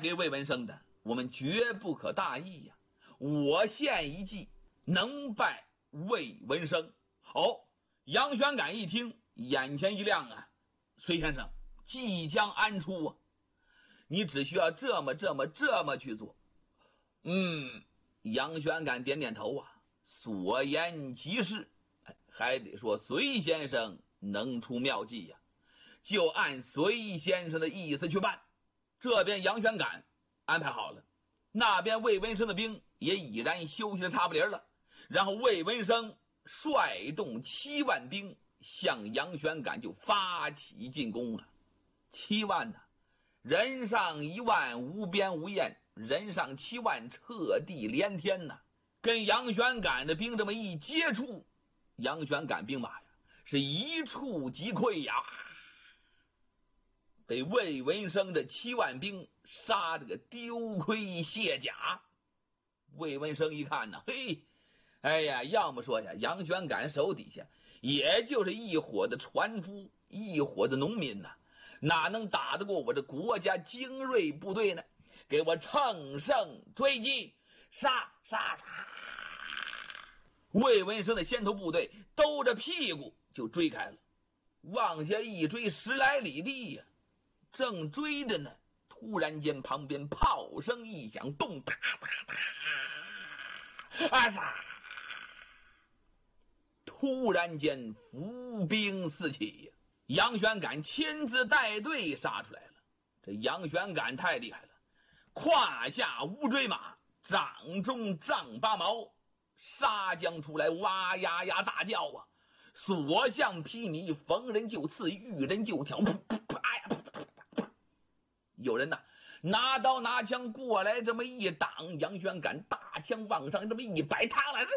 给魏文生的，我们绝不可大意呀。我献一计，能败魏文生。杨玄感一听，眼前一亮啊，隋先生即将安出啊，你只需要这么去做。杨玄感点点头啊，所言极是，还得说隋先生能出妙计呀，就按隋先生的意思去办。这边杨玄感安排好了，那边魏文生的兵也已然休息的差不离了，然后魏文生率动7万兵向杨玄感就发起进攻了。7万呢，人上1万无边无厌，人上7万彻地连天呐。跟杨玄感的兵这么一接触，杨玄感兵马呀是一触即溃呀，被魏文生的7万兵杀得个丢盔卸甲。魏文生一看呢，要么说呀，杨玄感手底下也就是一伙的船夫，一伙的农民呐，哪能打得过我这国家精锐部队呢？给我乘胜追击，杀！魏文生的先头部队兜着屁股就追开了，往下一追10来里地呀，正追着呢，突然间旁边炮声一响，咚哒哒，突然间伏兵四起呀，杨玄感亲自带队杀出来了。这杨玄感太厉害了，胯下无追马，掌中丈8矛，杀将出来，哇呀呀大叫啊，所向披靡，逢人就刺，遇人就挑，有人呐拿刀拿枪过来，这么一挡，杨玄感大枪往上这么一摆，啪来，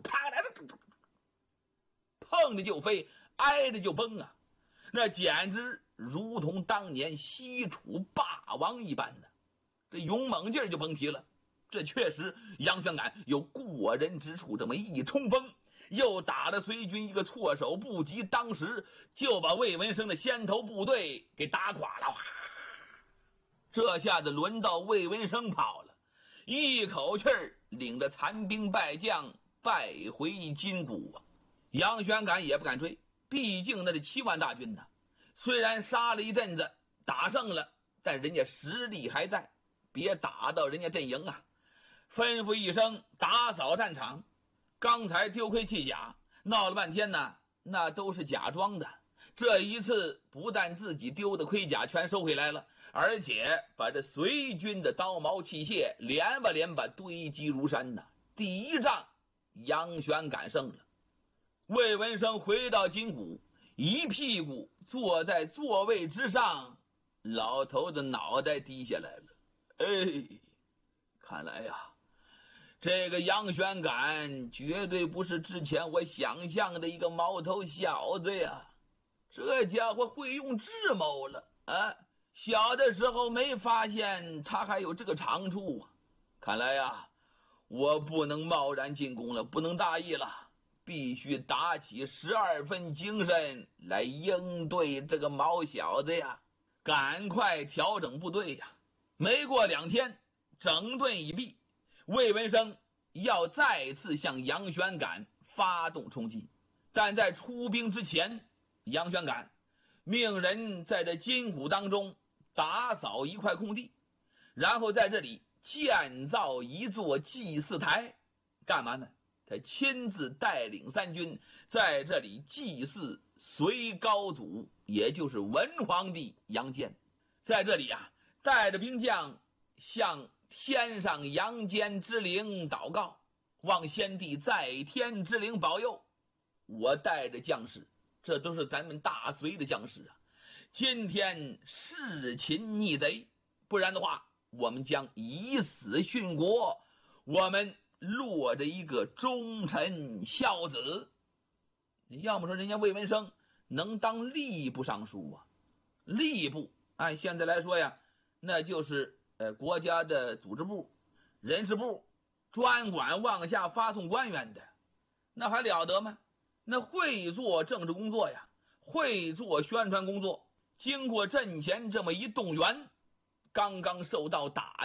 碰着就飞，挨着就崩啊，那简直如同当年西楚霸王一般的，这勇猛劲儿就甭提了。这确实杨玄感有过人之处，这么一冲锋，又打了隋军一个措手不及，当时就把魏文生的先头部队给打垮了。这下子轮到魏文生跑了，一口气儿领着残兵败将败回金谷啊。杨玄感也不敢追，毕竟那是7万大军呐，虽然杀了一阵子打胜了，但人家实力还在，别打到人家阵营啊。吩咐一声，打扫战场。刚才丢盔弃甲闹了半天呢，那都是假装的，这一次不但自己丢的盔甲全收回来了，而且把这隋军的刀矛器械连吧堆积如山呐。第一仗杨玄感胜了。魏文生回到金谷，一屁股坐在座位之上，老头子脑袋低下来了。看来呀，这个杨玄感绝对不是之前我想象的一个毛头小子呀，这家伙会用智谋了啊！小的时候没发现他还有这个长处啊。看来呀，我不能贸然进攻了，不能大意了，必须打起12分精神来应对这个毛小子呀，赶快调整部队呀。没过2天，整顿已毕，魏文生要再次向杨玄感发动冲击，但在出兵之前，杨玄感命人在这金谷当中打扫一块空地，然后在这里建造一座祭祀台。干嘛呢？他亲自带领3军在这里祭祀隋高祖，也就是文皇帝杨坚。在这里啊，带着兵将向天上阳间之灵祷告，望先帝在天之灵保佑。我带着将士，这都是咱们大隋的将士啊，今天弑秦逆贼，不然的话我们将以死殉国，我们落着一个忠臣孝子。要么说人家魏文生能当吏部尚书啊，吏部按现在来说呀，那就是国家的组织部、人事部，专管往下发送官员的，那还了得吗？那会做政治工作呀，会做宣传工作，经过阵前这么一动员，刚刚受到打